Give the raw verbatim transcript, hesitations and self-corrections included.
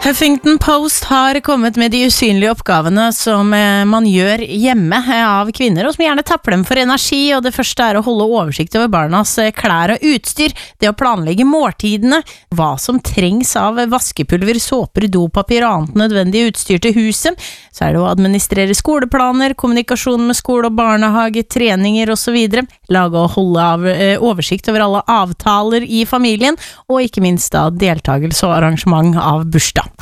Huffington Post har kommet med de usynlige oppgavene som man gjør hjemme av kvinner, og som gjerne tapper dem for energi, og det første er å holde oversikt over barnas klær og utstyr, det å planlegge måltidene, hva som trengs av vaskepulver, såper, dopapir og annet nødvendig utstyr til huset, så er det å administrere skoleplaner, kommunikasjon med skole og barnehage, treninger og så videre, lage og holde av oversikt over alle avtaler i familien, og ikke minst da deltagelse og arrangement av bursdag.